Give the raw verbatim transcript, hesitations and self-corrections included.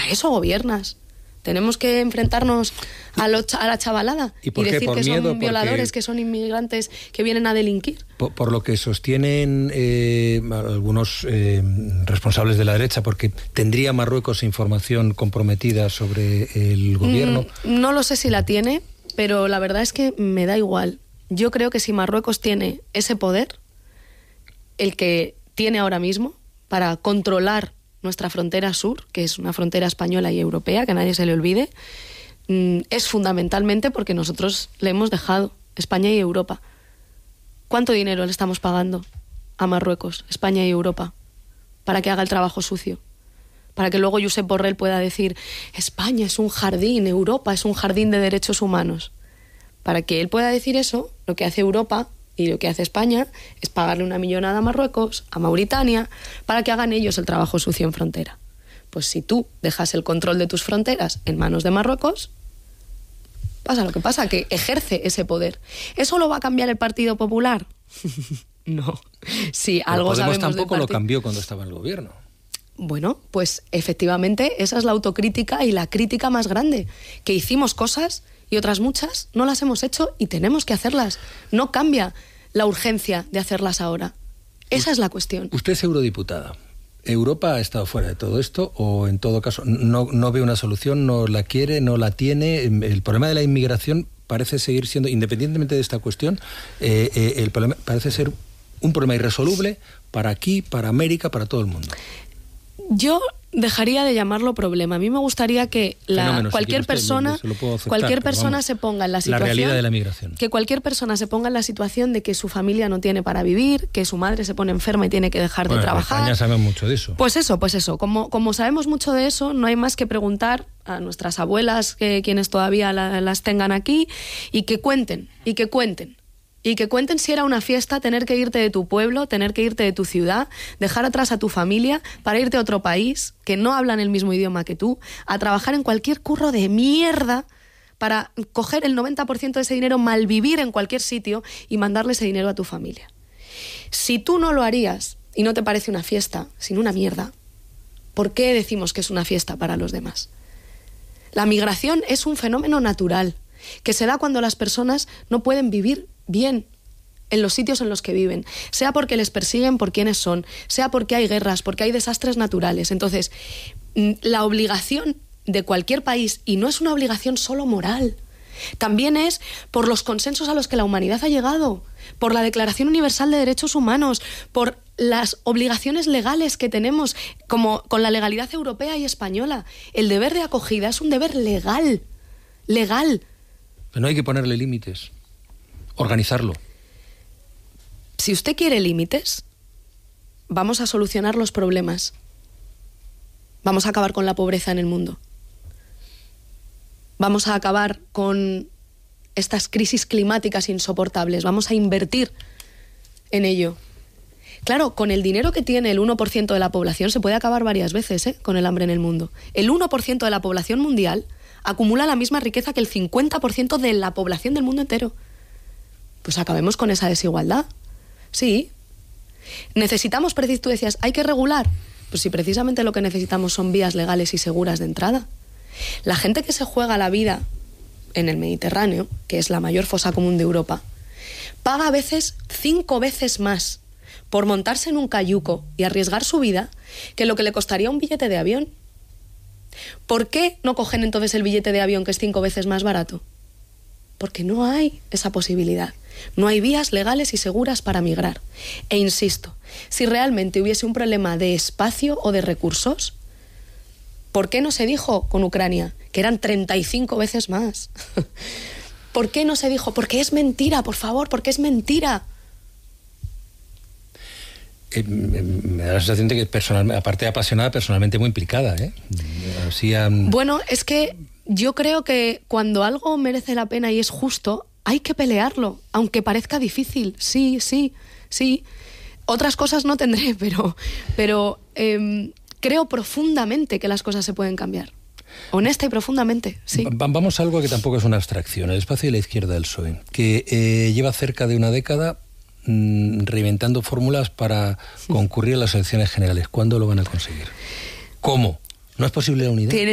para eso gobiernas. Tenemos que enfrentarnos a, lo, a la chavalada y, y decir ¿Por que miedo? son violadores, que son inmigrantes que vienen a delinquir. Por, por lo que sostienen eh, algunos eh, responsables de la derecha, porque ¿tendría Marruecos información comprometida sobre el gobierno? Mm, no lo sé si la tiene, pero la verdad es que me da igual. Yo creo que si Marruecos tiene ese poder, el que tiene ahora mismo, para controlar nuestra frontera sur, que es una frontera española y europea, que a nadie se le olvide, es fundamentalmente porque nosotros le hemos dejado, España y Europa. ¿Cuánto dinero le estamos pagando a Marruecos, España y Europa, para que haga el trabajo sucio? Para que luego Josep Borrell pueda decir, España es un jardín, Europa es un jardín de derechos humanos. Para que él pueda decir eso, lo que hace Europa y lo que hace España es pagarle una millonada a Marruecos, a Mauritania, para que hagan ellos el trabajo sucio en frontera. Pues si tú dejas el control de tus fronteras en manos de Marruecos, pasa lo que pasa, que ejerce ese poder. ¿Eso lo va a cambiar el Partido Popular? No. Sí, Pero algo Podemos sabemos tampoco del lo partido. cambió cuando estaba en el gobierno. Bueno, pues efectivamente esa es la autocrítica y la crítica más grande, que hicimos cosas y otras muchas no las hemos hecho y tenemos que hacerlas. No cambia la urgencia de hacerlas ahora. Esa es la cuestión. Usted es eurodiputada. ¿Europa ha estado fuera de todo esto o, en todo caso, no, no ve una solución, no la quiere, no la tiene? El problema de la inmigración parece seguir siendo, independientemente de esta cuestión, eh, eh, el problema parece ser un problema irresoluble para aquí, para América, para todo el mundo. Yo dejaría de llamarlo problema. A mí me gustaría que la, Fenómeno, cualquier si usted, persona, aceptar, cualquier pero persona vamos, se ponga en la situación, la realidad de la migración. Que cualquier persona se ponga en la situación de que su familia no tiene para vivir, que su madre se pone enferma y tiene que dejar bueno, de trabajar. En España saben mucho de eso. Pues eso, pues eso. Como, como sabemos mucho de eso, no hay más que preguntar a nuestras abuelas, que quienes todavía la, las tengan aquí, y que cuenten, y que cuenten. Y que cuenten si era una fiesta tener que irte de tu pueblo, tener que irte de tu ciudad, dejar atrás a tu familia para irte a otro país que no hablan el mismo idioma que tú, a trabajar en cualquier curro de mierda para coger el noventa por ciento de ese dinero, malvivir en cualquier sitio y mandarle ese dinero a tu familia. Si tú no lo harías y no te parece una fiesta, sino una mierda, ¿por qué decimos que es una fiesta para los demás? La migración es un fenómeno natural que se da cuando las personas no pueden vivir bien en los sitios en los que viven, sea porque les persiguen por quienes son, sea porque hay guerras, porque hay desastres naturales. Entonces, la obligación de cualquier país, y no es una obligación solo moral, también es por los consensos a los que la humanidad ha llegado, por la Declaración Universal de Derechos Humanos, por las obligaciones legales que tenemos, como con la legalidad europea y española. El deber de acogida es un deber legal, legal. Pero no hay que ponerle límites. Organizarlo. Si usted quiere límites, vamos a solucionar los problemas. Vamos a acabar con la pobreza en el mundo. Vamos a acabar con estas crisis climáticas insoportables. Vamos a invertir en ello. Claro, con el dinero que tiene el uno por ciento de la población se puede acabar varias veces, ¿eh? Con el hambre en el mundo. El uno por ciento de la población mundial acumula la misma riqueza que el cincuenta por ciento de la población del mundo entero. Pues acabemos con esa desigualdad. Sí. Necesitamos, tú decías, ¿hay que regular? Pues si precisamente lo que necesitamos son vías legales y seguras de entrada. La gente que se juega la vida en el Mediterráneo, que es la mayor fosa común de Europa, paga a veces cinco veces más por montarse en un cayuco y arriesgar su vida que lo que le costaría un billete de avión. ¿Por qué no cogen entonces el billete de avión, que es cinco veces más barato? Porque no hay esa posibilidad. No hay vías legales y seguras para migrar. E insisto, si realmente hubiese un problema de espacio o de recursos, ¿por qué no se dijo con Ucrania que eran treinta y cinco veces más? ¿Por qué no se dijo? Porque es mentira, por favor, porque es mentira. Eh, me da la sensación de que, personalmente, aparte de apasionada, personalmente muy implicada, ¿eh? Así, um... Bueno, es que yo creo que cuando algo merece la pena y es justo, hay que pelearlo, aunque parezca difícil. Sí, sí, sí. Otras cosas no tendré, pero, pero eh, creo profundamente que las cosas se pueden cambiar. Honesta y profundamente, sí. Vamos a algo que tampoco es una abstracción, el espacio de la izquierda del P S O E, que eh, lleva cerca de una década mmm, reinventando fórmulas para concurrir a las elecciones generales. ¿Cuándo lo van a conseguir? ¿Cómo? ¿No es posible la unidad?